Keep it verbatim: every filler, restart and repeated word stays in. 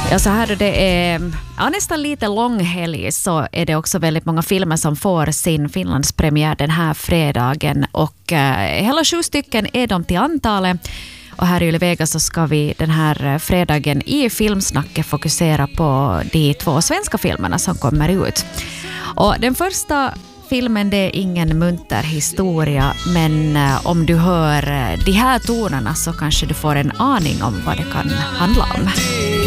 Ja, så här då det är ja, nästan lite lång helg, så är det också väldigt många filmer som får sin Finlandspremiär den här fredagen, och eh, hela sju stycken är de till antalet. Och här i Yle-Vega så ska vi den här fredagen i Filmsnacket fokusera på de två svenska filmerna som kommer ut. Och den första filmen, det är ingen munter historia, men eh, om du hör de här tonerna så kanske du får en aning om vad det kan handla om.